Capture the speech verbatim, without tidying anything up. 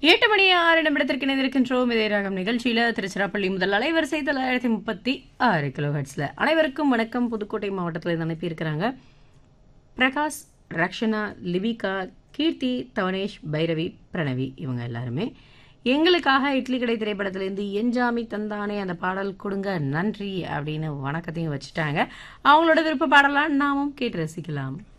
எட்டு மணி ஆறு நிமிடத்திற்கு இணைந்திருக்கின்றோம். இதே ராகம் நிகழ்ச்சியில திருச்சிராப்பள்ளி முதல் அலைவரிசை தொள்ளாயிரத்தி முப்பத்தி ஆறு கிலோ ஹெர்ட்ஸ்ல. அனைவருக்கும் வணக்கம். புதுக்கோட்டை மாவட்டத்தில் இருந்து அனுப்பியிருக்கிறாங்க பிரகாஷ், ரக்ஷனா, லிபிகா, கீர்த்தி, தவனேஷ், பைரவி, பிரணவி. இவங்க எல்லாருமே எங்களுக்காக இட்லி கடை திரைப்படத்திலேருந்து என்ஜாமி தந்தானே அந்த பாடல் கொடுங்க நன்றி அப்படின்னு வணக்கத்தையும் வச்சுட்டாங்க. அவங்களோட விருப்ப பாடலாம் நாமும் கேட்டு ரசிக்கலாம்.